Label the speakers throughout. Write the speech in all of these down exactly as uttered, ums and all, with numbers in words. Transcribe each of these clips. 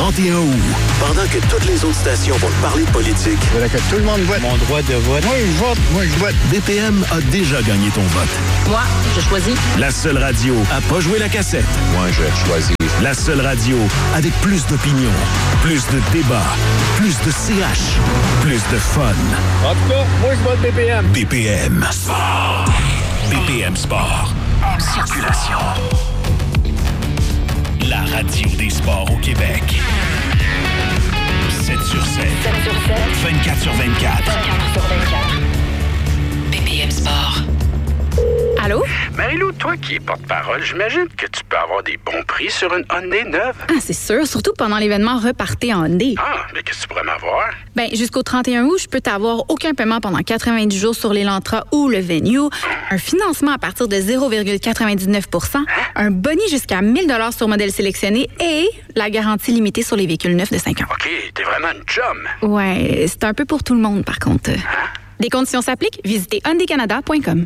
Speaker 1: trente et un août, pendant que toutes les autres stations vont parler de politique.
Speaker 2: Je voudrais que tout le monde vote.
Speaker 3: Mon droit de vote.
Speaker 2: Moi, je vote. Moi, je vote.
Speaker 1: B P M a déjà gagné ton vote.
Speaker 4: Moi, je choisis.
Speaker 1: La seule radio à pas jouer la cassette.
Speaker 2: Moi, je choisis.
Speaker 1: La seule radio avec plus d'opinion, plus de débats, plus de C H, plus de fun.
Speaker 3: En tout cas, moi, je vote B P M.
Speaker 1: B P M Sport. B P M Sport. En circulation. La radio des sports au Québec. sept sur sept.
Speaker 4: sept sur sept.
Speaker 1: vingt-quatre sur vingt-quatre.
Speaker 4: vingt-quatre sur vingt-quatre. B P M Sport. Allô?
Speaker 5: Marie-Lou, toi qui es porte-parole, j'imagine que tu peux avoir des bons prix sur une Hyundai neuve.
Speaker 6: Ah, c'est sûr, surtout pendant l'événement Repartez en Hyundai.
Speaker 5: Ah, mais qu'est-ce que tu pourrais m'avoir?
Speaker 6: Ben, jusqu'au trente et un août, je peux t'avoir aucun paiement pendant quatre-vingt-dix jours sur l'Elantra ou le Venue, un financement à partir de zéro virgule quatre-vingt-dix-neuf pour cent, un boni jusqu'à mille dollars sur modèle sélectionné et la garantie limitée sur les véhicules neufs de cinq ans.
Speaker 5: OK, t'es vraiment une chum.
Speaker 6: Ouais, c'est un peu pour tout le monde, par contre.
Speaker 5: Hein?
Speaker 6: Des conditions s'appliquent. Visitez hyundai canada point com.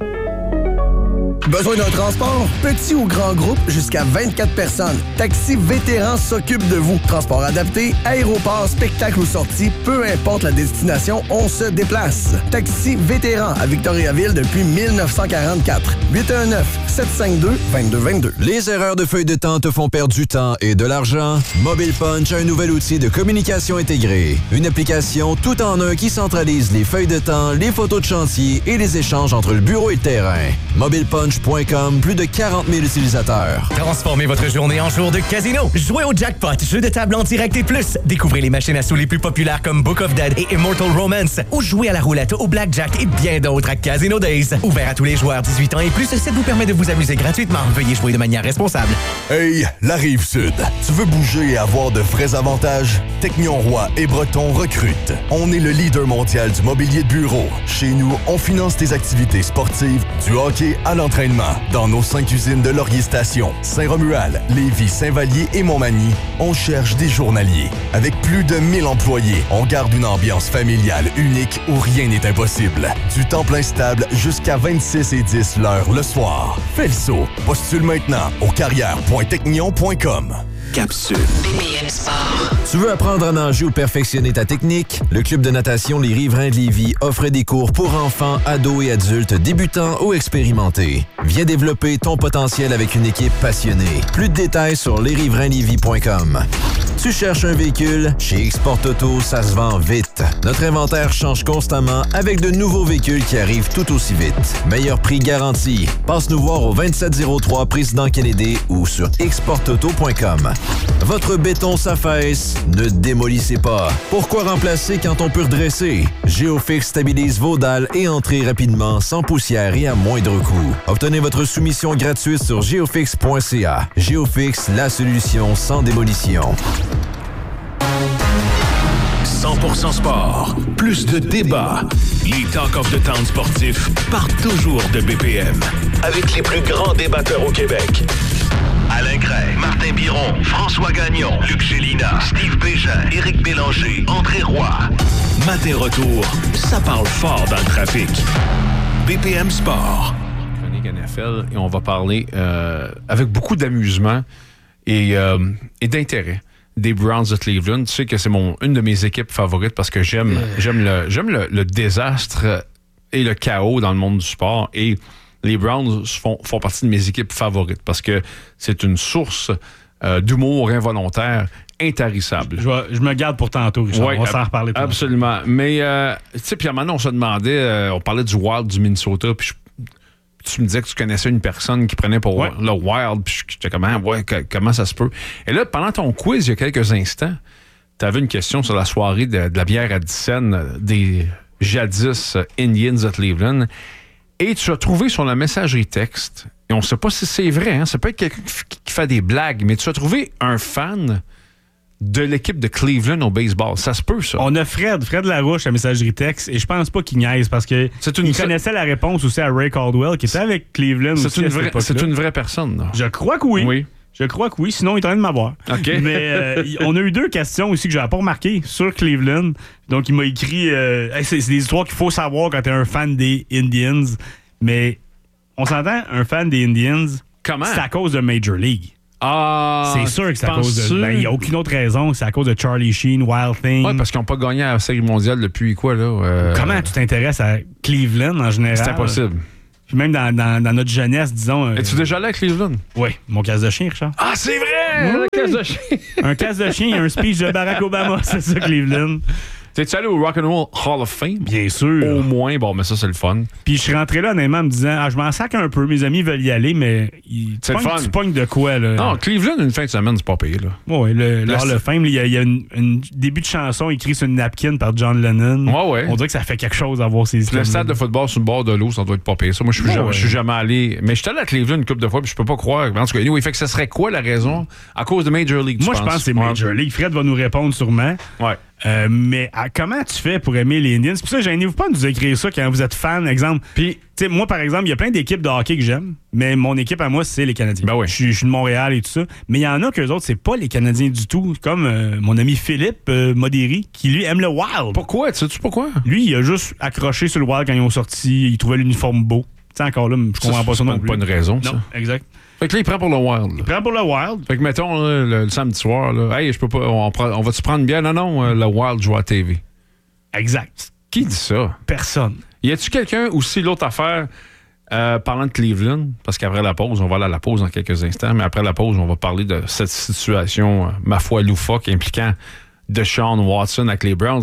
Speaker 7: Besoin d'un transport? Petit ou grand groupe, jusqu'à vingt-quatre personnes. Taxi Vétéran s'occupe de vous. Transport adapté, aéroport, spectacle ou sortie, peu importe la destination, on se déplace. Taxi Vétéran à Victoriaville depuis dix-neuf cent quarante-quatre. huit un neuf, sept cinq deux, deux deux deux deux.
Speaker 8: Les erreurs de feuille de temps te font perdre du temps et de l'argent? Mobile Punch a un nouvel outil de communication intégrée. Une application tout en un qui centralise les feuilles de temps, les photos de chantier et les échanges entre le bureau et le terrain. Mobile Punch point com, plus de quarante mille utilisateurs.
Speaker 9: Transformez votre journée en jour de casino. Jouez au jackpot, jeu de table en direct et plus. Découvrez les machines à sous les plus populaires comme Book of Dead et Immortal Romance. Ou jouez à la roulette, au blackjack et bien d'autres à Casino Days. Ouvert à tous les joueurs dix-huit ans et plus, ça vous permet de vous amuser gratuitement. Veuillez jouer de manière responsable.
Speaker 10: Hey, la Rive-Sud. Tu veux bouger et avoir de vrais avantages? Technion Roy et Breton recrutent. On est le leader mondial du mobilier de bureau. Chez nous, on finance tes activités sportives, du hockey à l'entraînement. Dans nos cinq usines de Laurier Station, Saint-Romuald, Lévis, Saint-Vallier et Montmagny, on cherche des journaliers. Avec plus de mille employés, on garde une ambiance familiale unique où rien n'est impossible. Du temps plein stable jusqu'à vingt-six et dix l'heure le soir. Fais le saut. Postule maintenant au carrière point technion point com.
Speaker 1: Capsule.
Speaker 4: B P M Sport.
Speaker 8: Tu veux apprendre à nager ou perfectionner ta technique? Le club de natation Les Riverains de Lévis offre des cours pour enfants, ados et adultes, débutants ou expérimentés. Viens développer ton potentiel avec une équipe passionnée. Plus de détails sur les riverains lévis point com. Tu cherches un véhicule? Chez Export Auto, ça se vend vite. Notre inventaire change constamment avec de nouveaux véhicules qui arrivent tout aussi vite. Meilleur prix garanti. Passe nous voir au vingt-sept zéro trois Président Kennedy ou sur export auto point com. Votre béton s'affaisse, ne démolissez pas. Pourquoi remplacer quand on peut redresser? Géofix stabilise vos dalles et entrez rapidement, sans poussière et à moindre coût. Obtenez votre soumission gratuite sur géofix point c a. Géofix, la solution sans démolition.
Speaker 1: cent pour cent sport. Plus de débats. Les Talk of the Town sportifs partent toujours de B P M. Avec les plus grands débatteurs au Québec. Alain Gray, Martin Biron, François Gagnon, Luc Gélina, Steve Bégin, Éric Bélanger, André Roy. Matin retour, ça parle fort dans le trafic. B P M Sport.
Speaker 11: Chronique N F L et on va parler euh, avec beaucoup d'amusement et, euh, et d'intérêt des Browns de Cleveland. Tu sais que c'est mon, une de mes équipes favorites parce que j'aime, euh... j'aime, le, j'aime le, le désastre et le chaos dans le monde du sport. Et les Browns font, font partie de mes équipes favorites parce que c'est une source euh, d'humour involontaire intarissable.
Speaker 12: Je, vais, je me garde pour tantôt, Richard.
Speaker 11: Ouais,
Speaker 12: on va s'en reparler.
Speaker 11: Absolument. Mais, euh, tu sais, puis à un moment donné, on se demandait, euh, on parlait du Wild du Minnesota, puis je tu me disais que tu connaissais une personne qui prenait pour ouais. le Wild, puis j'étais comme, ouais, que, comment ça se peut? Et là, pendant ton quiz, il y a quelques instants, tu avais une question sur la soirée de, de la bière à dix cents des jadis Indians de Cleveland, et tu as trouvé sur la messagerie texte, et on ne sait pas si c'est vrai, hein, ça peut être quelqu'un qui, qui fait des blagues, mais tu as trouvé un fan de l'équipe de Cleveland au baseball. Ça se peut, ça.
Speaker 12: On a Fred, Fred Larouche à messagerie texte, et je pense pas qu'il niaise parce que c'est une... il connaissait la réponse aussi à Ray Caldwell, qui était avec Cleveland
Speaker 11: c'est
Speaker 12: aussi
Speaker 11: une
Speaker 12: à cette
Speaker 11: vraie,
Speaker 12: époque-là.
Speaker 11: C'est une vraie personne, là.
Speaker 12: Je crois que oui.
Speaker 11: Oui.
Speaker 12: Je crois que oui, sinon il est en train de m'avoir.
Speaker 11: Okay.
Speaker 12: Mais euh, on a eu deux questions aussi que j'avais pas remarquées sur Cleveland. Donc il m'a écrit euh, hey, c'est, c'est des histoires qu'il faut savoir quand t'es un fan des Indians. Mais on s'entend, un fan des Indians,
Speaker 11: comment?
Speaker 12: C'est à cause de Major League.
Speaker 11: Ah,
Speaker 12: c'est sûr que c'est à cause de...
Speaker 11: penses-tu?
Speaker 12: Ben, il n'y a aucune autre raison. C'est à cause de Charlie Sheen, Wild Thing.
Speaker 11: Ouais, parce qu'ils n'ont pas gagné à la Série mondiale depuis quoi, là? Euh...
Speaker 12: Comment tu t'intéresses à Cleveland en général?
Speaker 11: C'est impossible.
Speaker 12: Puis même dans, dans, dans notre jeunesse, disons... Euh...
Speaker 11: Es-tu déjà allé à Cleveland?
Speaker 12: Oui, mon casse de chien, Richard.
Speaker 11: Ah, c'est vrai!
Speaker 12: Oui.
Speaker 11: Le casse de chien!
Speaker 12: Un casse de chien et un speech de Barack Obama, c'est ça, Cleveland.
Speaker 11: T'es-tu allé au Rock'n'Roll Hall of Fame?
Speaker 12: Bien sûr.
Speaker 11: Au moins, bon, mais ça, c'est le fun.
Speaker 12: Puis je suis rentré là, honnêtement, en me disant, ah, je m'en sac un peu, mes amis veulent y aller, mais ils...
Speaker 11: c'est le fun.
Speaker 12: Tu pognes de quoi, là?
Speaker 11: Non, Cleveland, une fin de semaine, c'est pas payé, là.
Speaker 12: Oui, le, le Hall of Fame, il y a, il y a une, une début de chanson écrit sur une napkin par John Lennon.
Speaker 11: Ouais, ouais.
Speaker 12: On dirait que ça fait quelque chose à voir ces
Speaker 11: Le stade de football sur le bord de l'eau, ça doit être pas payé. Ça, moi, je suis
Speaker 12: ouais,
Speaker 11: jamais,
Speaker 12: ouais.
Speaker 11: je suis jamais allé. Mais je suis allé à Cleveland une couple de fois, puis je peux pas croire. En tout cas, anyway, fait que ça serait quoi la raison? À cause de Major League, tu
Speaker 12: Moi, je pense que c'est Major League. Fred va nous répondre sûrement.
Speaker 11: Ouais.
Speaker 12: Euh, mais à, comment tu fais pour aimer les Indians? C'est pour ça, gênez-vous pas de nous écrire ça quand vous êtes fan, exemple. Puis, tu sais, moi, par exemple, il y a plein d'équipes de hockey que j'aime, mais mon équipe à moi, c'est les Canadiens.
Speaker 11: Ben ouais.
Speaker 12: Je suis de Montréal et tout ça. Mais il y en a qu'eux autres, c'est pas les Canadiens du tout. Comme euh, mon ami Philippe euh, Modéry, qui lui aime le Wild.
Speaker 11: Pourquoi? Tu sais-tu pourquoi?
Speaker 12: Lui, il a juste accroché sur le Wild quand ils ont sorti. Il trouvait l'uniforme beau. Tu sais, encore là, je comprends pas ça non plus.
Speaker 11: C'est pas une raison, ça.
Speaker 12: Non, exact.
Speaker 11: Fait que là, il prend pour le Wild.
Speaker 12: Il prend pour le Wild.
Speaker 11: Fait que mettons, là, le, le samedi soir, là, hey, je peux pas, on, prend, on va-tu prendre bien? Non, non, euh, le Wild joue à T V.
Speaker 12: Exact.
Speaker 11: Qui dit ça?
Speaker 12: Personne.
Speaker 11: Y a-tu quelqu'un aussi, l'autre affaire, euh, parlant de Cleveland, parce qu'après la pause, on va aller à la pause dans quelques instants, mais après la pause, on va parler de cette situation, euh, ma foi, loufoque, impliquant Deshaun Watson avec les Browns.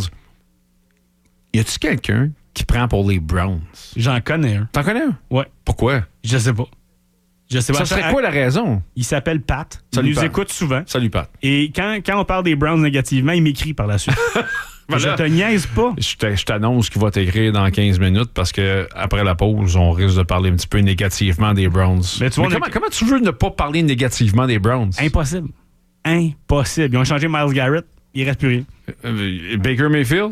Speaker 11: Y a-tu quelqu'un qui prend pour les Browns?
Speaker 12: J'en connais un.
Speaker 11: T'en connais un?
Speaker 12: Ouais.
Speaker 11: Pourquoi?
Speaker 12: Je sais pas. Je sais pas.
Speaker 11: Ça serait quoi la raison?
Speaker 12: Il s'appelle Pat.
Speaker 11: Salut,
Speaker 12: il nous
Speaker 11: Pat.
Speaker 12: écoute souvent.
Speaker 11: Salut, Pat.
Speaker 12: Et quand, quand on parle des Browns négativement, il m'écrit par la suite.
Speaker 11: Ben
Speaker 12: je
Speaker 11: là,
Speaker 12: te niaise pas.
Speaker 11: Je te- je t'annonce qu'il va t'écrire dans quinze minutes parce que après la pause, on risque de parler un petit peu négativement des Browns.
Speaker 12: Mais tu vois, on
Speaker 11: comment,
Speaker 12: est-
Speaker 11: comment tu veux ne pas parler négativement des Browns?
Speaker 12: Impossible. Impossible. Ils ont changé Myles Garrett. Il reste plus rien.
Speaker 11: Euh, Baker Mayfield?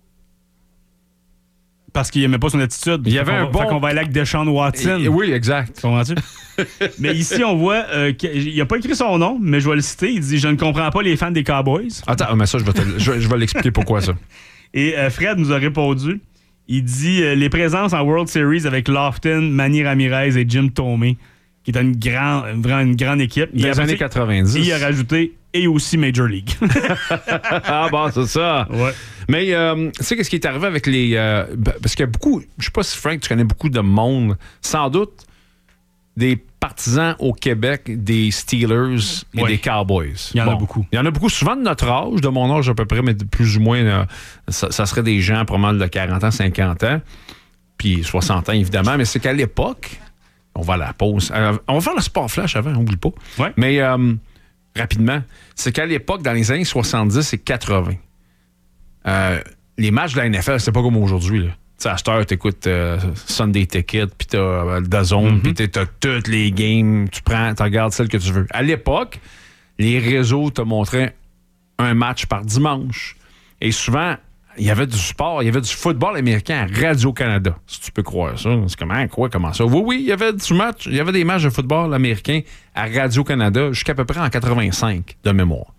Speaker 12: Parce qu'il aimait pas son attitude.
Speaker 11: Il y avait
Speaker 12: Fait qu'on
Speaker 11: un
Speaker 12: va-
Speaker 11: bon-
Speaker 12: Fait qu'on va aller avec Deshaun Watson.
Speaker 11: Eh, oui, exact.
Speaker 12: Comprends-tu? Mais ici, on voit... euh, qu'il- il a pas écrit son nom, mais je vais le citer. Il dit « Je ne comprends pas les fans des Cowboys. »
Speaker 11: Attends, mais ça, je vais, te- je, je vais l'expliquer pourquoi ça.
Speaker 12: Et euh, Fred nous a répondu. Il dit euh, les présences en World Series avec Lofton, Manny Ramirez et Jim Thome, qui est une, grand, vraiment une grande équipe.
Speaker 11: Des
Speaker 12: Et après
Speaker 11: années
Speaker 12: ça,
Speaker 11: quatre-vingt-dix.
Speaker 12: Il a rajouté et aussi Major League.
Speaker 11: Ah bon, c'est ça.
Speaker 12: Ouais.
Speaker 11: Mais euh, tu sais, qu'est-ce qui est arrivé avec les... euh, ben, parce qu'il y a beaucoup... Je sais pas si, Frank, tu connais beaucoup de monde. Sans doute des partisans au Québec des Steelers et
Speaker 12: Oui.
Speaker 11: des Cowboys.
Speaker 12: Il y en a beaucoup.
Speaker 11: Il y en a beaucoup, souvent de notre âge, de mon âge à peu près, mais de plus ou moins, euh, ça, ça serait des gens probablement de quarante ans, cinquante ans, puis soixante ans, évidemment. Mais c'est qu'à l'époque, on va à la pause. Euh, on va faire le sport flash avant, on oublie pas.
Speaker 12: Ouais.
Speaker 11: Mais euh, rapidement, c'est qu'à l'époque, dans les années soixante-dix et quatre-vingts, euh, les matchs de la N F L, c'est pas comme aujourd'hui, là. Tu sais, à cette heure, t'écoutes euh, Sunday Ticket, puis t'as euh, le DAZN,
Speaker 12: Mm-hmm.
Speaker 11: puis t'as toutes les games, tu prends, tu regardes celle que tu veux. À l'époque, les réseaux te montraient un match par dimanche. Et souvent, il y avait du sport, il y avait du football américain à Radio-Canada, si tu peux croire ça. C'est comment, quoi, comment ça? Oui, oui, il y avait du match, il y avait des matchs de football américain à Radio-Canada jusqu'à peu près en quatre-vingt-cinq, de mémoire.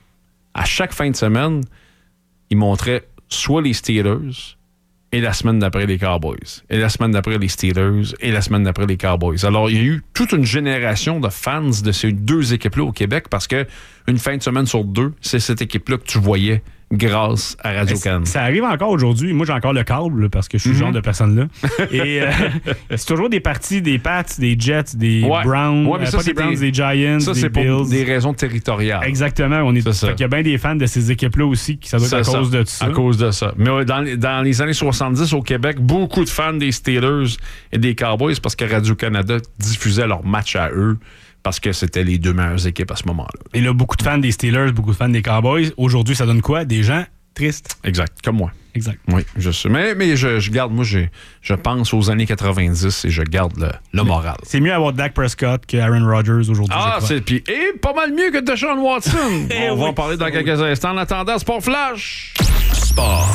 Speaker 11: À chaque fin de semaine, ils montraient soit les Steelers, et la semaine d'après les Cowboys. Et la semaine d'après les Steelers. Et la semaine d'après les Cowboys. Alors, il y a eu toute une génération de fans de ces deux équipes-là au Québec parce que une fin de semaine sur deux, c'est cette équipe-là que tu voyais grâce à Radio-Can.
Speaker 12: Ça arrive encore aujourd'hui. Moi, j'ai encore le câble là, parce que je suis
Speaker 11: Mm-hmm.
Speaker 12: le genre de personne-là. Et euh, c'est toujours des parties des Pats, des Jets, des
Speaker 11: Ouais.
Speaker 12: Browns.
Speaker 11: Ouais, mais
Speaker 12: euh,
Speaker 11: ça,
Speaker 12: pas
Speaker 11: c'est
Speaker 12: des Browns,
Speaker 11: des-
Speaker 12: des Giants,
Speaker 11: Ça,
Speaker 12: des
Speaker 11: c'est pour
Speaker 12: Bills.
Speaker 11: des raisons territoriales.
Speaker 12: Exactement. On est,
Speaker 11: C'est ça.
Speaker 12: fait qu'il y a bien des fans de ces équipes-là aussi qui ça doit être à
Speaker 11: C'est
Speaker 12: cause
Speaker 11: ça.
Speaker 12: de ça.
Speaker 11: À cause de ça. Mais ouais, dans, les- dans les années soixante-dix au Québec, beaucoup de fans des Steelers et des Cowboys parce que Radio-Canada diffusait leurs matchs à eux parce que c'était les deux meilleures équipes à ce moment-là.
Speaker 12: Et là, beaucoup de fans des Steelers, beaucoup de fans des Cowboys. Aujourd'hui, ça donne quoi? Des gens tristes.
Speaker 11: Exact, comme moi.
Speaker 12: Exact.
Speaker 11: Oui, je sais. Mais, mais je, je garde, moi, j'ai- je pense aux années quatre-vingt-dix et je garde le, le moral.
Speaker 12: C'est mieux avoir Dak Prescott que Aaron Rodgers aujourd'hui.
Speaker 11: Ah,
Speaker 12: je crois.
Speaker 11: c'est puis et pas mal mieux que Deshaun Watson.
Speaker 12: Eh
Speaker 11: On va
Speaker 12: oui,
Speaker 11: en parler dans
Speaker 12: ça,
Speaker 11: quelques instants. En attendant, Sport Flash.
Speaker 1: Sport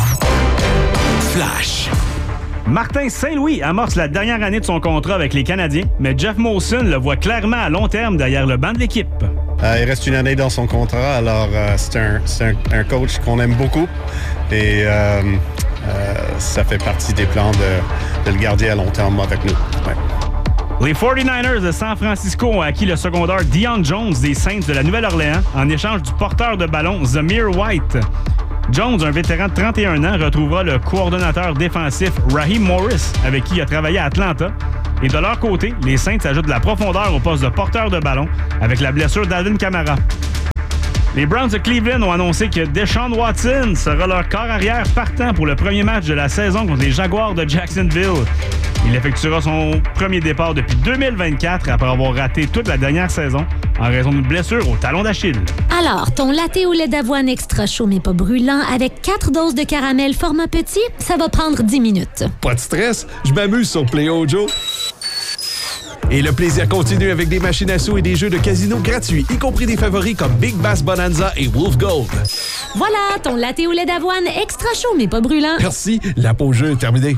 Speaker 1: Flash.
Speaker 12: Martin Saint-Louis amorce la dernière année de son contrat avec les Canadiens, mais Jeff Molson le voit clairement à long terme derrière le banc de l'équipe.
Speaker 13: Euh, il reste une année dans son contrat, alors euh, c'est un, c'est un, un coach qu'on aime beaucoup et euh, euh, ça fait partie des plans de, de le garder à long terme avec nous. Ouais.
Speaker 12: Les forty-niners de San Francisco ont acquis le secondaire Deion Jones des Saints de la Nouvelle-Orléans en échange du porteur de ballon Zamir White. Jones, un vétéran de trente et un ans, retrouvera le coordonnateur défensif Raheem Morris, avec qui il a travaillé à Atlanta. Et de leur côté, les Saints ajoutent de la profondeur au poste de porteur de ballon avec la blessure d'Alvin Kamara. Les Browns de Cleveland ont annoncé que Deshaun Watson sera leur corps arrière partant pour le premier match de la saison contre les Jaguars de Jacksonville. Il effectuera son premier départ depuis deux mille vingt-quatre après avoir raté toute la dernière saison en raison d'une blessure au talon d'Achille.
Speaker 14: Alors, ton latte au lait d'avoine extra chaud mais pas brûlant avec quatre doses de caramel format petit, ça va prendre dix minutes.
Speaker 15: Pas de stress, je m'amuse sur Play Ojo. Et le plaisir continue avec des machines à sous et des jeux de casino gratuits, y compris des favoris comme Big Bass Bonanza et Wolf Gold.
Speaker 14: Voilà, ton latte au lait d'avoine extra chaud mais pas brûlant.
Speaker 15: Merci, la pause jeu est terminée.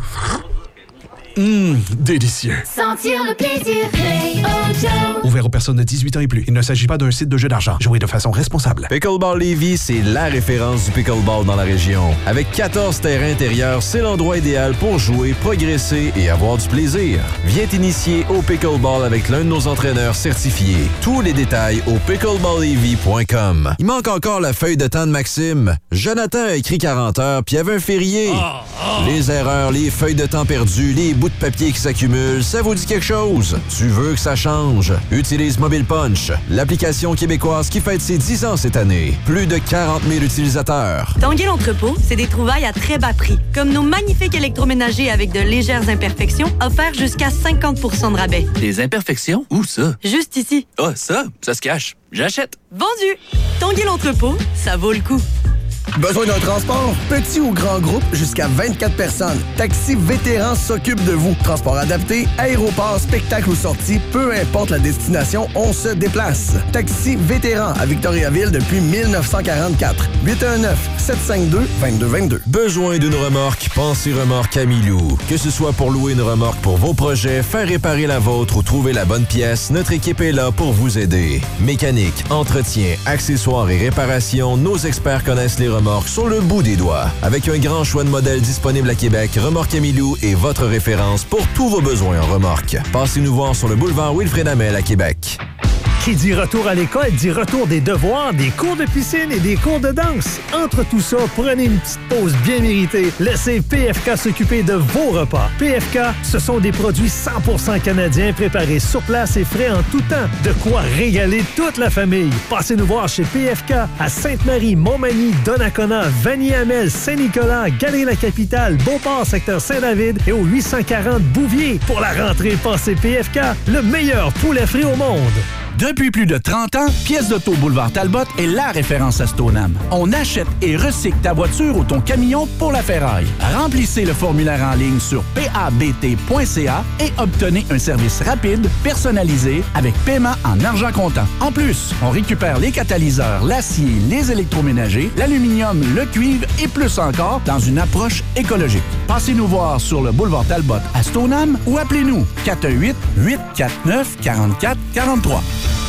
Speaker 15: Hum, délicieux.
Speaker 16: Sentir le plaisir, Play Ojo.
Speaker 15: Ouvert aux personnes de dix-huit ans et plus. Il ne s'agit pas d'un site de jeu d'argent. Jouez de façon responsable.
Speaker 8: Pickleball Lévis, c'est la référence du pickleball dans la région. Avec quatorze terrains intérieurs, c'est l'endroit idéal pour jouer, progresser et avoir du plaisir. Viens t'initier au pickleball avec l'un de nos entraîneurs certifiés. Tous les détails au pickleball lévis point com. Il manque encore la feuille de temps de Maxime. Jonathan a écrit quarante heures, puis il y avait un férié. Oh, oh. Les erreurs, les feuilles de temps perdues, les bouts de papier qui s'accumulent, ça vous dit quelque chose? Tu veux que ça change? Utilise Mobile Punch, l'application québécoise qui fête ses dix ans cette année. Plus de quarante mille utilisateurs.
Speaker 17: Tanguay l'entrepôt, c'est des trouvailles à très bas prix, comme nos magnifiques électroménagers avec de légères imperfections, offerts jusqu'à cinquante pour cent de rabais.
Speaker 18: Des imperfections? Où ça?
Speaker 17: Juste ici.
Speaker 18: Ah, oh, ça? Ça se cache. J'achète.
Speaker 17: Vendu! Tanguay l'entrepôt, ça vaut le coup.
Speaker 7: Besoin d'un transport? Petit ou grand groupe, jusqu'à vingt-quatre personnes. Taxi Vétéran s'occupe de vous. Transport adapté, aéroport, spectacle ou sortie, peu importe la destination, on se déplace. Taxi Vétéran à Victoriaville depuis dix-neuf cent quarante-quatre. huit un neuf, sept cinq deux, deux deux deux deux.
Speaker 8: Besoin d'une remorque? Pensez Remorque Amilou. Que ce soit pour louer une remorque pour vos projets, faire réparer la vôtre ou trouver la bonne pièce, notre équipe est là pour vous aider. Mécanique, entretien, accessoires et réparation, nos experts connaissent les remorques sur le bout des doigts. Avec un grand choix de modèles disponibles à Québec, Remorque Amilou est votre référence pour tous vos besoins en remorque. Passez-nous voir sur le boulevard Wilfrid Hamel à Québec.
Speaker 19: Qui dit retour à l'école dit retour des devoirs, des cours de piscine et des cours de danse. Entre tout ça, prenez une petite pause bien méritée. Laissez P F K s'occuper de vos repas. P F K, ce sont des produits cent pour cent canadiens préparés sur place et frais en tout temps. De quoi régaler toute la famille. Passez nous voir chez P F K à Sainte-Marie, Montmagny, Donnacona, Vanier-Hamel, Saint-Nicolas, Galerie-la-Capitale, Beauport, secteur Saint-David et au huit cent quarante Bouvier. Pour la rentrée, pensez P F K, le meilleur poulet frit au monde.
Speaker 20: Depuis plus de trente ans, Pièces d'auto Boulevard Talbot est la référence à Stoneham. On achète et recycle ta voiture ou ton camion pour la ferraille. Remplissez le formulaire en ligne sur p a b t point c a et obtenez un service rapide, personnalisé, avec paiement en argent comptant. En plus, on récupère les catalyseurs, l'acier, les électroménagers, l'aluminium, le cuivre et plus encore dans une approche écologique. Passez nous voir sur le Boulevard Talbot à Stoneham ou appelez-nous quatre un huit, huit quatre neuf, quatre quatre quatre trois.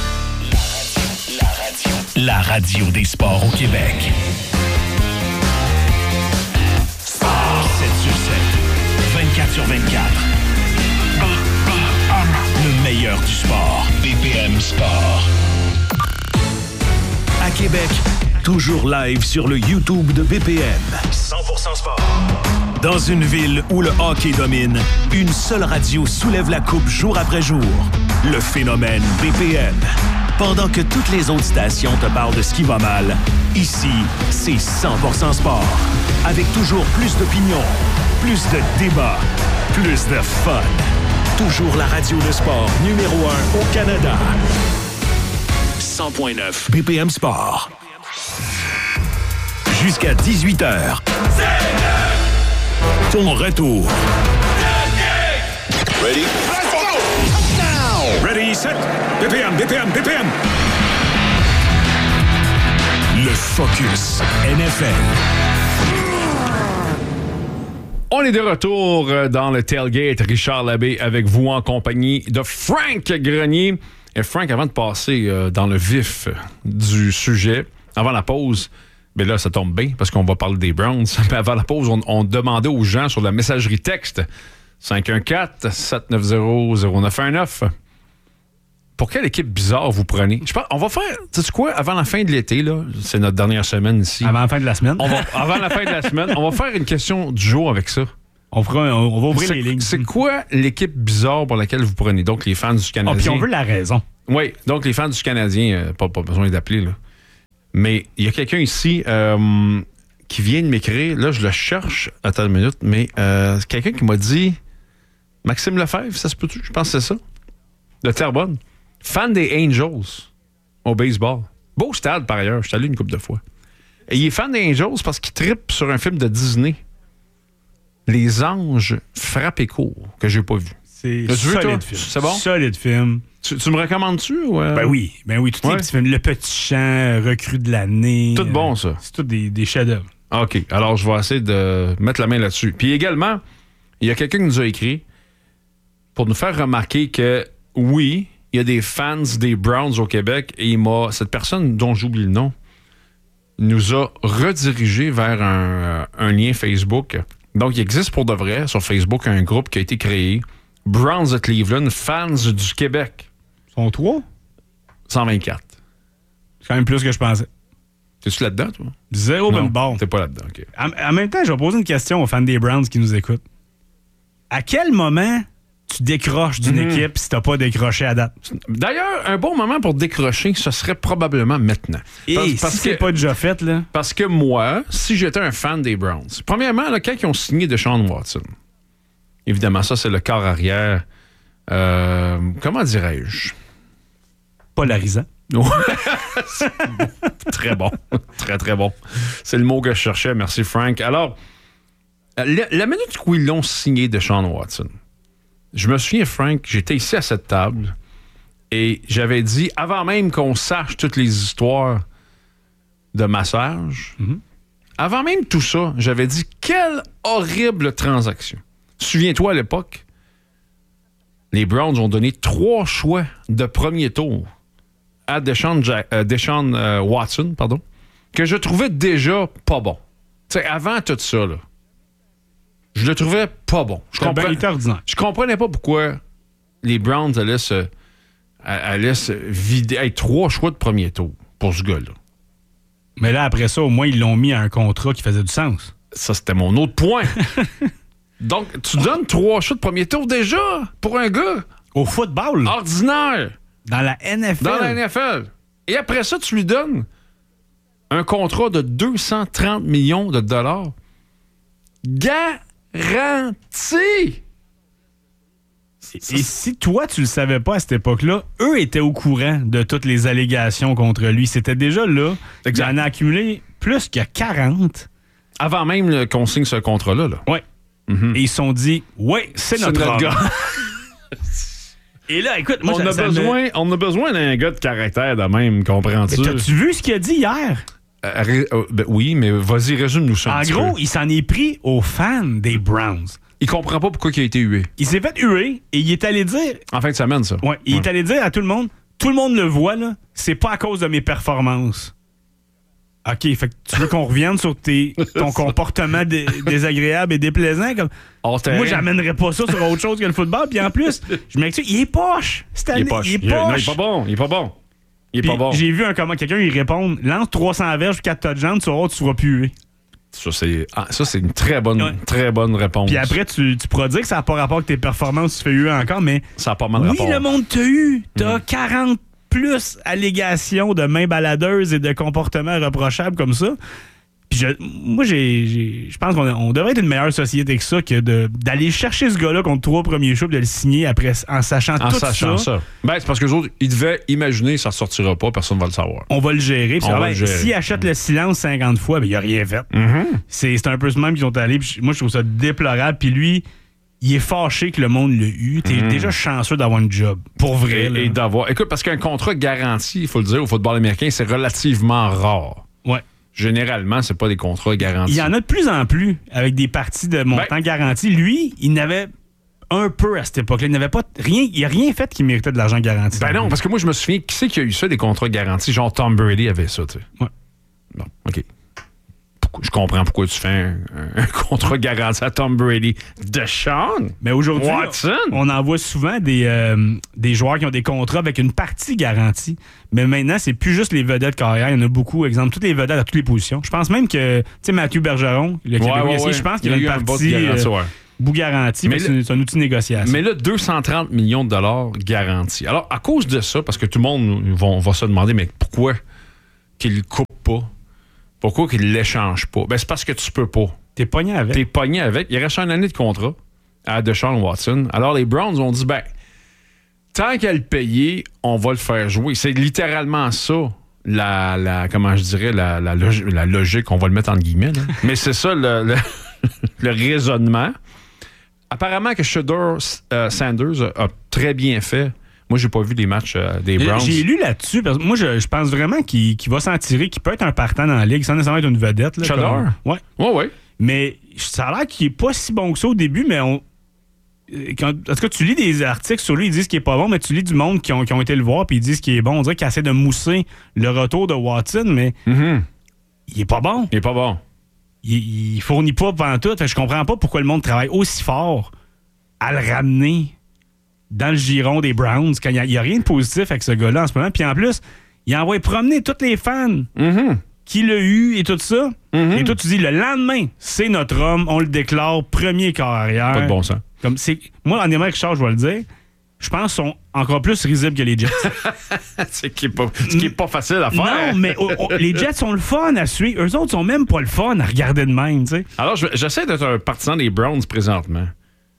Speaker 1: La radio des sports au Québec. Sport sept sur sept, vingt-quatre sur vingt-quatre. Le meilleur du sport. B P M Sport. À Québec, toujours live sur le YouTube de B P M. cent pour cent sport. Dans une ville où le hockey domine, une seule radio soulève la coupe jour après jour. Le phénomène B P M. Pendant que toutes les autres stations te parlent de ce qui va mal, ici, c'est cent pour cent sport. Avec toujours plus d'opinions, plus de débats, plus de fun. Toujours la radio de sport numéro un au Canada. cent point neuf B P M Sport. Jusqu'à dix-huit heures. Ton retour. Ready? Ready, set, B P M, B P M, B P M. Le Focus N F L.
Speaker 11: On est de retour dans le tailgate. Richard Labbé avec vous en compagnie de Frank Grenier. Et Frank, avant de passer dans le vif du sujet, avant la pause, mais là, ça tombe bien parce qu'on va parler des Browns. Mais avant la pause, on, on demandait aux gens sur la messagerie texte cinq un quatre, sept neuf zéro, zéro neuf un neuf. Pour quelle équipe bizarre vous prenez? Je pense, on va faire, tu sais quoi, avant la fin de l'été, là, c'est notre dernière semaine ici.
Speaker 12: Avant la fin de la semaine?
Speaker 11: On va, avant la fin de la semaine, on va faire une question du jour avec ça.
Speaker 12: On, fera, on, on va ouvrir
Speaker 11: c'est,
Speaker 12: les lignes.
Speaker 11: C'est quoi l'équipe bizarre pour laquelle vous prenez? Donc, les fans du Canadien.
Speaker 12: Ah, puis on veut la raison.
Speaker 11: Oui, donc les fans du Canadien, euh, pas, pas besoin d'appeler, là. Mais il y a quelqu'un ici euh, qui vient de m'écrire. Là, je le cherche. Attends une minute. Mais euh, c'est quelqu'un qui m'a dit... Maxime Lefebvre, ça se peut-tu? Je pense que c'est ça. De Terrebonne. Fan des Angels au baseball. Beau stade, par ailleurs. Je suis allé une couple de fois. Et il est fan des Angels parce qu'il trippe sur un film de Disney. Les Anges frappent et courent, que j'ai pas vu.
Speaker 12: C'est solide film.
Speaker 11: C'est bon?
Speaker 12: Solide film.
Speaker 11: Tu, tu me recommandes-tu? Ou euh...
Speaker 12: Ben oui. Ben oui, tous
Speaker 11: ouais.
Speaker 12: les petits films. Le Petit Champ, Recrue de l'année.
Speaker 11: Tout bon, ça.
Speaker 12: C'est tout des, des chefs-d'œuvre.
Speaker 11: OK. Alors, je vais essayer de mettre la main là-dessus. Puis également, il y a quelqu'un qui nous a écrit pour nous faire remarquer que, oui, il y a des fans des Browns au Québec et il m'a, cette personne dont j'oublie le nom nous a redirigé vers un, un lien Facebook. Donc, il existe pour de vrai sur Facebook un groupe qui a été créé, Browns de Cleveland, fans du Québec.
Speaker 12: Ils sont trois?
Speaker 11: cent vingt-quatre.
Speaker 12: C'est quand même plus que je pensais.
Speaker 11: T'es-tu là-dedans, toi?
Speaker 12: Zéro bonne barre.
Speaker 11: T'es pas là-dedans, OK.
Speaker 12: En, en même temps, je vais poser une question aux fans des Browns qui nous écoutent. À quel moment tu décroches d'une mmh. équipe si t'as pas décroché à date?
Speaker 11: D'ailleurs, un bon moment pour décrocher, ce serait probablement maintenant.
Speaker 12: Et parce, si parce c'est que, pas déjà fait, là?
Speaker 11: Parce que moi, si j'étais un fan des Browns, premièrement, là, quand ils ont signé Deshaun Watson, évidemment, ça, c'est le corps arrière, euh, comment dirais-je?
Speaker 12: Polarisant.
Speaker 11: Très bon. Très, très bon. C'est le mot que je cherchais. Merci, Frank. Alors, la, la minute où ils l'ont signé Deshaun Watson, je me souviens, Frank, j'étais ici à cette table et j'avais dit, avant même qu'on sache toutes les histoires de massage, mm-hmm. avant même tout ça, j'avais dit, quelle horrible transaction. Souviens-toi, à l'époque, les Browns ont donné trois choix de premier tour à Deshaun, Jack, euh, Deshaun euh, Watson, pardon, que je trouvais déjà pas bon. Tu sais, avant tout ça, là, je le trouvais pas bon. Je, compren... je comprenais pas pourquoi les Browns allaient se, allaient se vider. Hey, trois choix de premier tour pour ce gars-là.
Speaker 12: Mais là, après ça, au moins, ils l'ont mis à un contrat qui faisait du sens.
Speaker 11: Ça, c'était mon autre point. Donc, tu donnes trois choix de premier tour déjà pour un gars.
Speaker 12: Au football.
Speaker 11: Ordinaire.
Speaker 12: Dans la N F L.
Speaker 11: Dans la N F L. Et après ça, tu lui donnes un contrat de deux cent trente millions de dollars. Garanti.
Speaker 12: Et, et si toi, tu le savais pas à cette époque-là, eux étaient au courant de toutes les allégations contre lui. C'était déjà là. Il en a accumulé plus que quarante.
Speaker 11: Avant même qu'on signe ce contrat-là. Là.
Speaker 12: Oui. Mm-hmm. Et ils se sont dit, oui, c'est, c'est notre, notre gars. Et là, écoute, moi,
Speaker 11: on,
Speaker 12: ça,
Speaker 11: a
Speaker 12: ça
Speaker 11: besoin,
Speaker 12: me...
Speaker 11: on a besoin d'un gars de caractère de même, comprends-tu?
Speaker 12: Mais t'as-tu vu ce qu'il a dit hier?
Speaker 11: Euh, euh, ben oui, mais vas-y, résume-nous ça.
Speaker 12: En gros, peu. Il s'en est pris aux fans des Browns.
Speaker 11: Il comprend pas pourquoi il a été hué.
Speaker 12: Il s'est fait huer et il est allé dire...
Speaker 11: En fin de semaine, ça.
Speaker 12: Ouais, il
Speaker 11: ouais.
Speaker 12: est allé dire à tout le monde, tout le monde le voit, là, c'est pas à cause de mes performances. OK, fait que tu veux qu'on revienne sur tes, ton comportement dé, désagréable et déplaisant? Comme, moi, j'amènerais pas ça sur autre chose que le football. Puis en plus, je m'excuse, il est poche. Cette année,
Speaker 11: il est poche.
Speaker 12: Il est,
Speaker 11: il est,
Speaker 12: poche.
Speaker 11: Non, il est pas bon. Il est pas bon. Il est
Speaker 12: puis
Speaker 11: pas bon.
Speaker 12: J'ai vu un comment quelqu'un il répond, lance trois cents verges, quatre touchdowns, tu vas tu seras plus hué.
Speaker 11: Ça, c'est, ah, ça, c'est une très bonne, ouais. très bonne réponse.
Speaker 12: Puis après, tu, tu pourras dire que ça n'a pas rapport avec tes performances, tu fais huer encore, mais...
Speaker 11: Ça n'a pas mal de
Speaker 12: oui,
Speaker 11: rapport.
Speaker 12: Oui, le monde t'a eu. T'as mmh. quarante plus allégations de mains baladeuses et de comportements reprochables comme ça. Puis je, moi, j'ai, j'ai, je pense qu'on on devrait être une meilleure société que ça, que de, d'aller chercher ce gars-là contre trois premiers choix et de le signer après, en sachant
Speaker 11: en
Speaker 12: tout
Speaker 11: sachant
Speaker 12: ça.
Speaker 11: ça. Ben, c'est parce que les autres, ils devaient imaginer ça ne sortira pas, personne ne va le savoir.
Speaker 12: On va le gérer. Puis
Speaker 11: on
Speaker 12: ça,
Speaker 11: va
Speaker 12: ben,
Speaker 11: le gérer.
Speaker 12: S'il achète le silence cinquante fois, ben, il n'a rien fait.
Speaker 11: Mm-hmm.
Speaker 12: C'est, c'est un peu ce même qu'ils sont allés. Puis moi, je trouve ça déplorable. Puis lui, il est fâché que le monde l'a eu. T'es mm. déjà chanceux d'avoir une job. Pour vrai.
Speaker 11: Et, et d'avoir. Écoute, parce qu'un contrat garanti, il faut le dire, au football américain, c'est relativement rare.
Speaker 12: Ouais.
Speaker 11: Généralement, c'est pas des contrats garantis.
Speaker 12: Il y en a de plus en plus avec des parties de montant ben, garanti. Lui, il n'avait un peu à cette époque-là. Il n'avait pas rien. Il n'a rien fait qui méritait de l'argent garanti.
Speaker 11: Ben non, parce que moi, je me souviens, qui c'est qui a eu ça, des contrats garantis? Genre Tom Brady avait ça, tu sais.
Speaker 12: Ouais.
Speaker 11: Bon, OK. je comprends pourquoi tu fais un, un contrat garanti à Tom Brady. Deshaun?
Speaker 12: Mais aujourd'hui,
Speaker 11: Watson?
Speaker 12: on en voit souvent des, euh, des joueurs qui ont des contrats avec une partie garantie. Mais maintenant, c'est plus juste les vedettes carrière. Il y en a beaucoup. Exemple, toutes les vedettes à toutes les positions. Je pense même que, tu sais, Mathieu Bergeron, le Québécois,
Speaker 11: ouais, ouais, ouais.
Speaker 12: je pense qu'il y a,
Speaker 11: il y a
Speaker 12: une
Speaker 11: eu
Speaker 12: partie
Speaker 11: un garanti, ouais.
Speaker 12: bout garanti. Mais c'est, c'est un outil de négociation.
Speaker 11: Mais là, deux cent trente millions de dollars garantis. Alors, à cause de ça, parce que tout le monde va, va se demander, mais pourquoi qu'il ne coupe pas? Pourquoi qu'il ne l'échange pas? Ben, c'est parce que tu peux pas.
Speaker 12: T'es pogné avec.
Speaker 11: T'es pogné avec. Il reste une année de contrat à Deshaun Watson. Alors, les Browns ont dit, ben, tant qu'à le payer, on va le faire jouer. C'est littéralement ça, la, la comment je dirais, la, la, logi- la logique, on va le mettre entre guillemets. Là. Mais c'est ça le, le, le raisonnement. Apparemment que Shedeur euh, Sanders a, a très bien fait. Moi, j'ai pas vu les matchs euh, des Browns.
Speaker 12: J'ai lu là-dessus, parce que moi, je, je pense vraiment qu'il, qu'il va s'en tirer, qu'il peut être un partant dans la ligue sans nécessairement être une vedette.
Speaker 11: Shedeur?
Speaker 12: Ouais.
Speaker 11: Ouais, ouais.
Speaker 12: Mais ça a l'air qu'il est pas si bon que ça au début, mais on... Quand, en tout cas, tu lis des articles sur lui, ils disent qu'il est pas bon, mais tu lis du monde qui ont, qui ont été le voir puis ils disent qu'il est bon. On dirait qu'il essaie de mousser le retour de Watson, mais
Speaker 11: mm-hmm.
Speaker 12: il est pas bon.
Speaker 11: Il est pas bon.
Speaker 12: Il, il fournit pas pendant tout. Fait que je comprends pas pourquoi le monde travaille aussi fort à le ramener dans le giron des Browns quand il n'y a, a rien de positif avec ce gars-là en ce moment. Puis en plus, il envoie promener tous les fans
Speaker 11: mm-hmm.
Speaker 12: qui l'a eu et tout ça.
Speaker 11: Mm-hmm.
Speaker 12: Et toi, tu dis le lendemain, c'est notre homme, on le déclare premier quart arrière.
Speaker 11: Pas de bon sens.
Speaker 12: Comme c'est, moi, en Amérique Richard, je vais le dire, je pense qu'ils sont encore plus risibles que les Jets.
Speaker 11: c'est qui est pas, ce qui n'est pas facile à faire.
Speaker 12: Non, mais oh, oh, les Jets sont le fun à suivre. Eux autres sont même pas le fun à regarder de même. T'sais.
Speaker 11: Alors, je, j'essaie d'être un partisan des Browns présentement.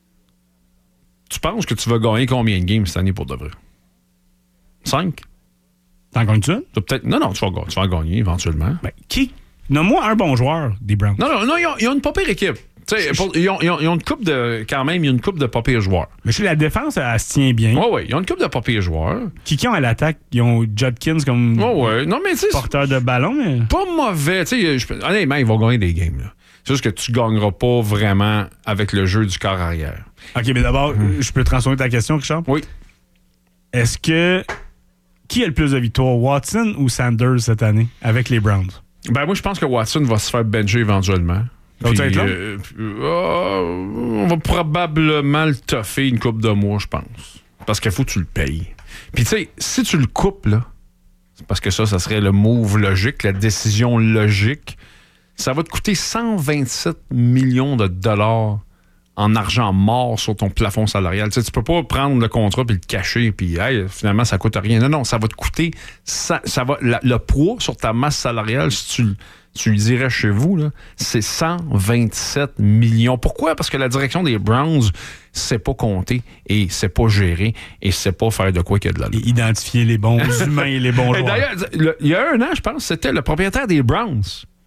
Speaker 11: Tu penses que tu vas gagner combien de games cette année pour de vrai? Cinq?
Speaker 12: T'en gagnes-tu une?
Speaker 11: Peut-être. Non, non, tu vas, tu vas gagner éventuellement.
Speaker 12: Ben, qui? Nomme-moi un bon joueur des Browns.
Speaker 11: Non, non, non, ils ont, ils ont une pas pire équipe. Pour, ils, ont, ils, ont, ils ont une coupe de. Quand même, il y a une coupe de pas pires joueurs.
Speaker 12: Mais chez la défense, elle se tient bien.
Speaker 11: Oui, oui. Ils ont une coupe de pas pires joueurs.
Speaker 12: Qui, qui ont à l'attaque? Ils ont Judkins comme.
Speaker 11: Oui, oui. Non, mais tu sais.
Speaker 12: Porteur de ballon, mais.
Speaker 11: Pas mauvais. Tu sais, honnêtement, ils vont gagner des games, là. C'est juste que tu gagneras pas vraiment avec le jeu du corps arrière.
Speaker 12: OK, mais d'abord, hum. je peux transformer ta question, Richard?
Speaker 11: Oui.
Speaker 12: Est-ce que. Qui a le plus de victoires, Watson ou Sanders cette année avec les Browns?
Speaker 11: Ben, moi, je pense que Watson va se faire bencher éventuellement. Puis, euh, euh, on va probablement le toffer une coupe de mois, je pense. Parce qu'il faut que tu le payes. Puis, tu sais, si tu le coupes, là, c'est parce que ça, ça serait le move logique, la décision logique. Ça va te coûter cent vingt-sept millions de dollars en argent mort sur ton plafond salarial. Tu sais, tu peux pas prendre le contrat puis le cacher puis hey, finalement, ça coûte rien. Non, non, ça va te coûter... Ça, ça va, la, le poids sur ta masse salariale, si tu, tu le dirais chez vous, là, c'est cent vingt-sept millions. Pourquoi? Parce que la direction des Browns c'est pas compter et c'est pas gérer et c'est pas faire de quoi qu'il y a de la lutte.
Speaker 12: Identifier les bons humains et les bons joueurs.
Speaker 11: D'ailleurs, le, il y a un an, je pense, c'était le propriétaire des Browns.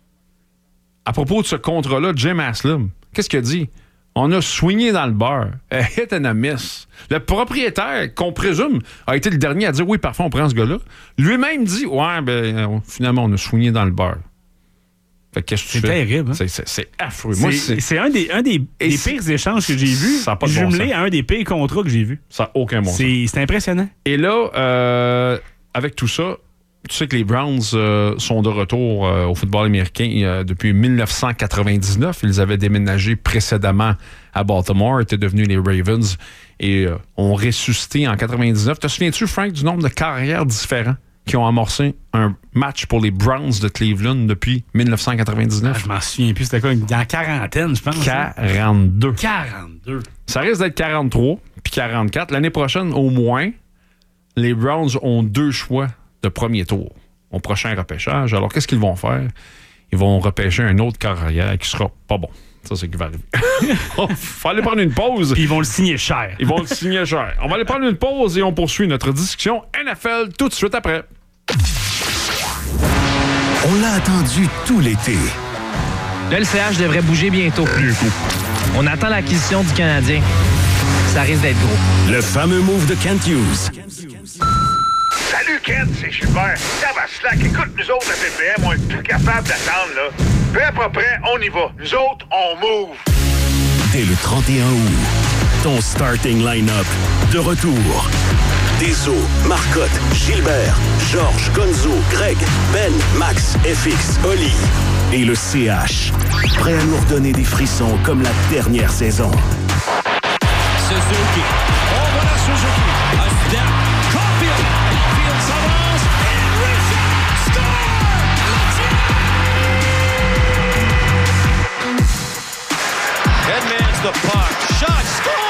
Speaker 11: À propos de ce contrat-là, Jim Haslam, qu'est-ce qu'il a dit? On a swingé dans le beurre. A hit and a miss. Le propriétaire, qu'on présume, a été le dernier à dire oui, parfois on prend ce gars-là. Lui-même dit ouais, ben finalement, on a swingé dans le beurre. Fait que qu'est-ce que tu
Speaker 12: c'est
Speaker 11: fais?
Speaker 12: terrible. Hein?
Speaker 11: C'est, c'est, c'est affreux.
Speaker 12: C'est,
Speaker 11: Moi, c'est...
Speaker 12: c'est un des, un des, des pires échanges que j'ai vus.
Speaker 11: Ça n'a pas de bon
Speaker 12: jumelé
Speaker 11: sens.
Speaker 12: à un des pires contrats que j'ai vus.
Speaker 11: Ça n'a aucun bon
Speaker 12: c'est,
Speaker 11: sens.
Speaker 12: C'est impressionnant.
Speaker 11: Et là, euh, avec tout ça, tu sais que les Browns euh, sont de retour euh, au football américain euh, depuis dix-neuf cent quatre-vingt-dix-neuf. Ils avaient déménagé précédemment à Baltimore, étaient devenus les Ravens et euh, ont ressuscité en quatre-vingt-dix-neuf. Te souviens-tu, Frank, du nombre de carrières différents qui ont amorcé un match pour les Browns de Cleveland depuis dix-neuf cent quatre-vingt-dix-neuf?
Speaker 12: Ah, je m'en souviens plus. C'était quoi? Dans la quarantaine, je pense.
Speaker 11: quarante-deux.
Speaker 12: quarante-deux.
Speaker 11: Ça risque d'être quarante-trois puis quarante-quatre. L'année prochaine, au moins, les Browns ont deux choix de premier tour au prochain repêchage. Alors, qu'est-ce qu'ils vont faire? Ils vont repêcher un autre carrière qui sera pas bon. Ça, c'est ce qui va arriver. Il faut aller prendre une pause.
Speaker 12: Puis ils vont le signer cher.
Speaker 11: Ils vont le signer cher. On va aller prendre une pause et on poursuit notre discussion N F L tout de suite après.
Speaker 1: On l'a attendu tout l'été.
Speaker 21: Le L C H devrait bouger bientôt. Bientôt. On attend l'acquisition du Canadien. Ça risque d'être gros.
Speaker 1: Le fameux move de Kent Hughes.
Speaker 5: Salut Ken, c'est Gilbert. Tabaslac, écoute, nous autres à P P M, on est plus capable d'attendre, là. Peu à peu près, on y va. Nous autres, on move.
Speaker 1: Dès le trente et un août, ton starting line-up de retour. Deso, Marcotte, Gilbert, Georges, Gonzo, Greg, Ben, Max, F X, Oli. et le C H. Prêt à nous redonner des frissons comme la dernière saison.
Speaker 2: Suzuki. Oh, voilà Suzuki. A step. Caulfield. Caulfield s'avance. And Richard score! Edmonds the puck. Shot. Score!